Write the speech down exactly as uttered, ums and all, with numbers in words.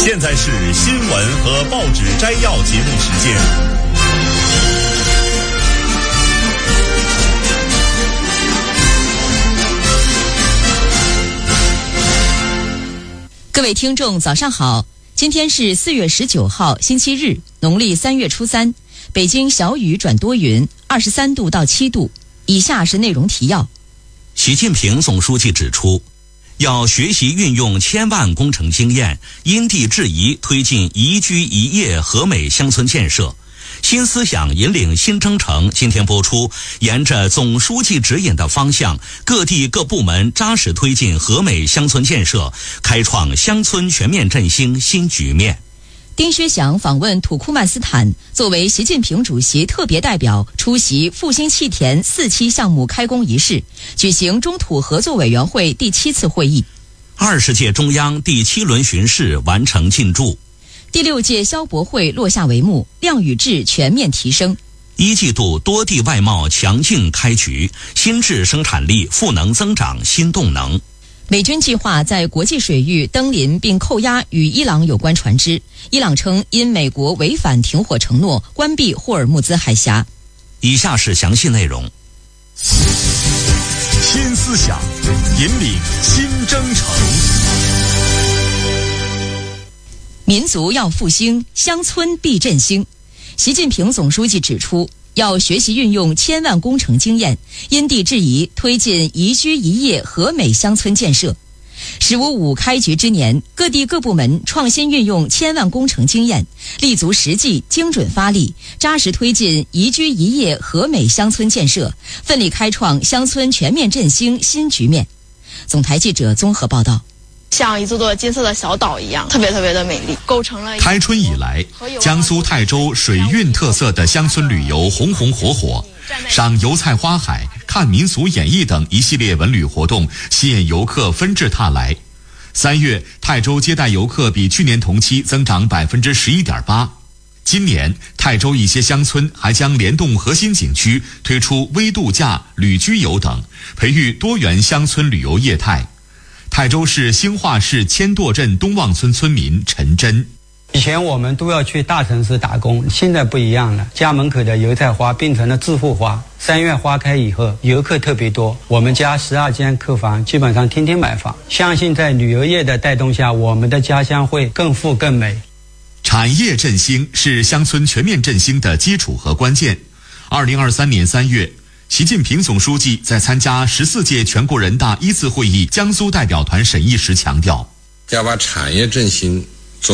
现在是新闻和报纸摘要节目时间。 各位听众早上好，今天是四月十九号星期日，农历三月初三，北京小雨转多云，二十三度到七度。以下是内容提要。 习近平总书记指出，要学习运用千万工程经验，因地制宜推进宜居宜业和美乡村建设。新思想引领新征程今天播出，沿着总书记指引的方向，各地各部门扎实推进和美乡村建设，开创乡村全面振兴新局面。 丁薛祥访问土库曼斯坦，作为习近平主席特别代表出席复兴气田四期项目开工仪式，举行中土合作委员会第七次会议。 二十届中央第七轮巡视完成进驻。 第六届消博会落下帷幕，量与质全面提升。 一季度多地外贸强劲开局，新质生产力赋能增长新动能。 美军计划在国际水域登临并扣押与伊朗有关船只，伊朗称因美国违反停火承诺，关闭霍尔木兹海峡。 以下是详细内容。 新思想引领新征程。 民族要复兴，乡村必振兴。习近平总书记指出，要学习运用千万工程经验，因地制宜推进宜居宜业和美乡村建设。十五五开局之年，各地各部门创新运用千万工程经验，立足实际，精准发力，扎实推进宜居宜业和美乡村建设，奋力开创乡村全面振兴新局面。总台记者综合报道。 像一座座金色的小岛一样，特别特别的美丽，构成了开春以来，江苏泰州水韵特色的乡村旅游红红火火，赏油菜花海、看民俗演艺等一系列文旅活动吸引游客纷至沓来。三月，泰州接待游客比去年同期增长百分之十一点八。今年，泰州一些乡村还将联动核心景区推出微度假、旅居游等，培育多元乡村旅游业态。泰州市兴化市千垛镇东望村村民陈真： 以前我们都要去大城市打工，现在不一样了，家门口的油菜花变成了致富花。三月花开以后，游客特别多，我们家十二间客房基本上天天买房。相信在旅游业的带动下，我们的家乡会更富更美。 产业振兴是乡村全面振兴的基础和关键。二零二三年三月，习近平总书记在参加十四届全国人大一次会议江苏代表团审议时强调， 要把产业振兴